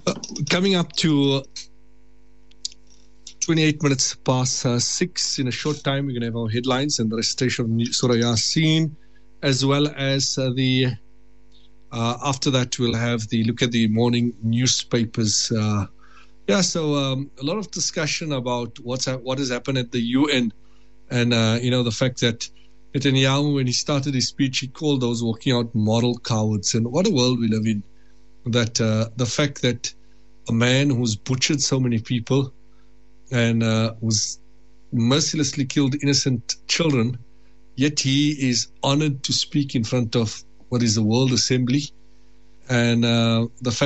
Coming up to 28 minutes past 6. In a short time, we're going to have our headlines and the recitation of Surah Yasin, as well as after that, we'll have the look at the morning newspapers. So a lot of discussion about what has happened at the UN, and the fact that Netanyahu, when he started his speech, he called those walking out moral cowards. And what a world we live in! That the fact that a man who's butchered so many people and who's mercilessly killed innocent children, yet he is honored to speak in front of what is the World Assembly. And the fact